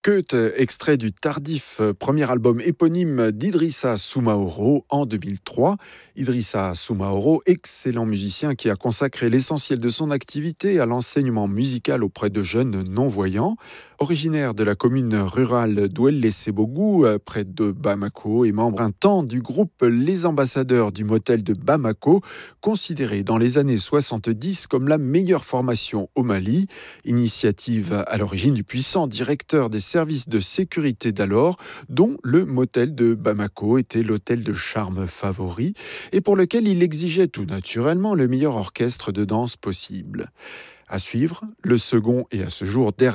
Keut, extrait du tardif premier album éponyme d'Idrissa Soumaoro en 2003. Idrissa Soumaoro, excellent musicien qui a consacré l'essentiel de son activité à l'enseignement musical auprès de jeunes non-voyants. Originaire de la commune rurale d'Ouelle-lès-Sebogou, près de Bamako, et membre un temps du groupe Les Ambassadeurs du Motel de Bamako, considéré dans les années 70 comme la meilleure formation au Mali. Initiative à l'origine du puissant directeur des services de sécurité d'alors, dont le motel de Bamako était l'hôtel de charme favori et pour lequel il exigeait tout naturellement le meilleur orchestre de danse possible. À suivre, le second et à ce jour dernier